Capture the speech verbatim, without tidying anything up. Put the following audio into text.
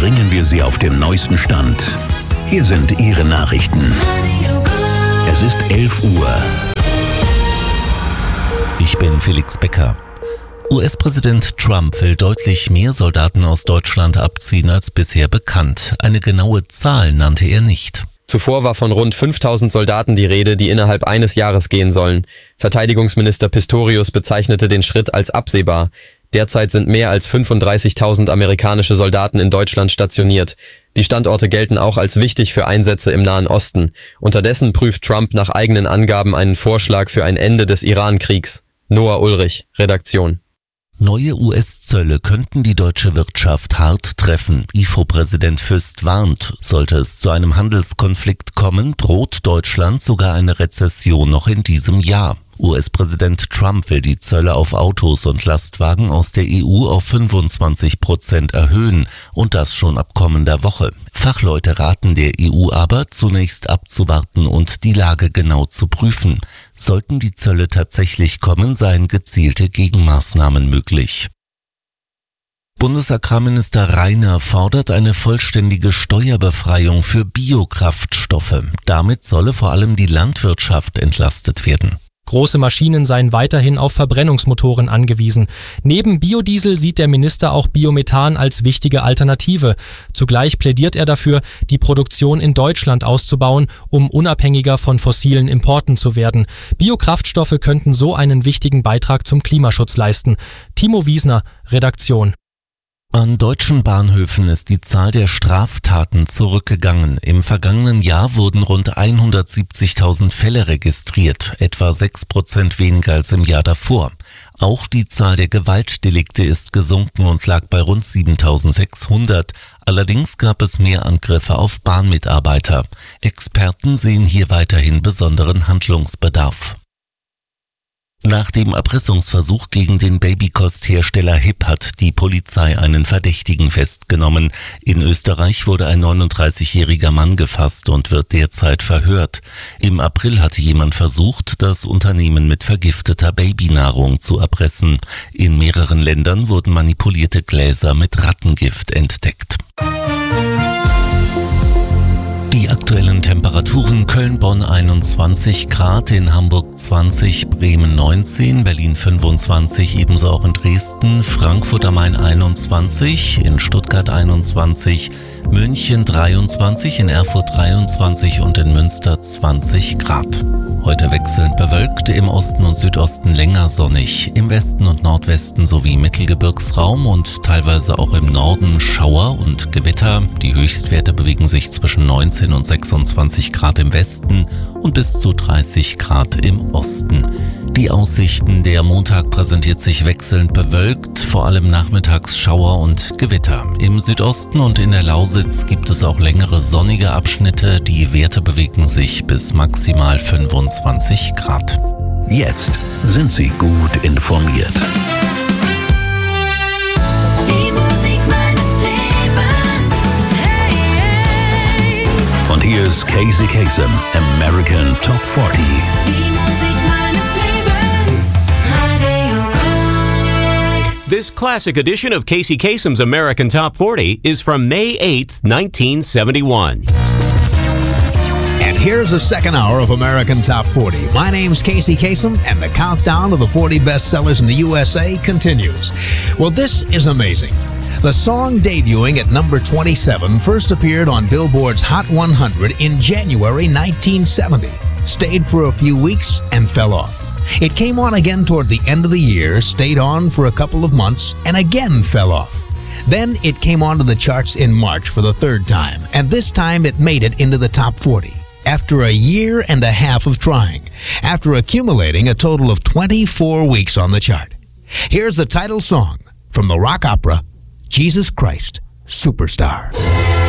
bringen wir Sie auf den neuesten Stand. Hier sind Ihre Nachrichten. Es ist elf Uhr. Ich bin Felix Becker. U S-Präsident Trump will deutlich mehr Soldaten aus Deutschland abziehen als bisher bekannt. Eine genaue Zahl nannte er nicht. Zuvor war von rund fünftausend Soldaten die Rede, die innerhalb eines Jahres gehen sollen. Verteidigungsminister Pistorius bezeichnete den Schritt als absehbar. Derzeit sind mehr als fünfunddreißigtausend amerikanische Soldaten in Deutschland stationiert. Die Standorte gelten auch als wichtig für Einsätze im Nahen Osten. Unterdessen prüft Trump nach eigenen Angaben einen Vorschlag für ein Ende des Iran-Kriegs. Noah Ulrich, Redaktion. Neue U S-Zölle könnten die deutsche Wirtschaft hart treffen. I F O-Präsident Fürst warnt, sollte es zu einem Handelskonflikt kommen, droht Deutschland sogar eine Rezession noch in diesem Jahr. U S-Präsident Trump will die Zölle auf Autos und Lastwagen aus der E U auf fünfundzwanzig Prozent erhöhen und das schon ab kommender Woche. Fachleute raten der E U aber, zunächst abzuwarten und die Lage genau zu prüfen. Sollten die Zölle tatsächlich kommen, seien gezielte Gegenmaßnahmen möglich. Bundesagrarminister Reiner fordert eine vollständige Steuerbefreiung für Biokraftstoffe. Damit solle vor allem die Landwirtschaft entlastet werden. Große Maschinen seien weiterhin auf Verbrennungsmotoren angewiesen. Neben Biodiesel sieht der Minister auch Biomethan als wichtige Alternative. Zugleich plädiert er dafür, die Produktion in Deutschland auszubauen, um unabhängiger von fossilen Importen zu werden. Biokraftstoffe könnten so einen wichtigen Beitrag zum Klimaschutz leisten. Timo Wiesner, Redaktion. An deutschen Bahnhöfen ist die Zahl der Straftaten zurückgegangen. Im vergangenen Jahr wurden rund hundertsiebzigtausend Fälle registriert, etwa sechs Prozent weniger als im Jahr davor. Auch die Zahl der Gewaltdelikte ist gesunken und lag bei rund siebentausendsechshundert. Allerdings gab es mehr Angriffe auf Bahnmitarbeiter. Experten sehen hier weiterhin besonderen Handlungsbedarf. Nach dem Erpressungsversuch gegen den Babykosthersteller Hipp hat die Polizei einen Verdächtigen festgenommen. In Österreich wurde ein neununddreißigjähriger Mann gefasst und wird derzeit verhört. Im April hatte jemand versucht, das Unternehmen mit vergifteter Babynahrung zu erpressen. In mehreren Ländern wurden manipulierte Gläser mit Rattengift entdeckt. Die aktuellen Temperaturen: Köln-Bonn einundzwanzig Grad, in Hamburg zwanzig, Bremen neunzehn, Berlin fünfundzwanzig, ebenso auch in Dresden, Frankfurt am Main einundzwanzig, in Stuttgart einundzwanzig, München dreiundzwanzig, in Erfurt dreiundzwanzig und in Münster zwanzig Grad. Heute wechselnd bewölkt, im Osten und Südosten länger sonnig, im Westen und Nordwesten sowie Mittelgebirgsraum und teilweise auch im Norden Schauer und Gewitter. Die Höchstwerte bewegen sich zwischen neunzehn und sechsundzwanzig Grad im Westen und bis zu dreißig Grad im Osten. Die Aussichten: Der Montag präsentiert sich wechselnd bewölkt, vor allem nachmittags Schauer und Gewitter. Im Südosten und in der Lausitz gibt es auch längere sonnige Abschnitte. Die Werte bewegen sich bis maximal fünfundzwanzig Grad. Jetzt sind Sie gut informiert. Die Musik meines Lebens. Hey, hey. Und hier ist Casey Kasem, American Top vierzig. Die Musik meines Lebens. Radio Gold. This classic edition of Casey Kasem's American Top forty is from May eighth, nineteen seventy-one. And here's the second hour of American Top forty. My name's Casey Kasem, and the countdown of the forty bestsellers in the U S A continues. Well, this is amazing. The song debuting at number twenty-seven first appeared on Billboard's Hot one hundred in January nineteen seventy, stayed for a few weeks, and fell off. It came on again toward the end of the year, stayed on for a couple of months, and again fell off. Then it came onto the charts in March for the third time, and this time it made it into the top forty. After a year and a half of trying, after accumulating a total of twenty-four weeks on the chart. Here's the title song from the rock opera, Jesus Christ Superstar.